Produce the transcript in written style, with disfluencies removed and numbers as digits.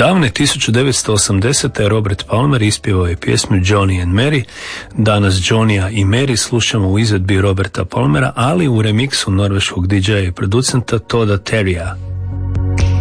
Davne 1980. Robert Palmer ispjevao je pjesmu Johnny and Mary. Danas Johnnya i Mary slušamo u izvedbi Roberta Palmera, ali u remiksu norveškog DJ-a i producenta Toda Terrya.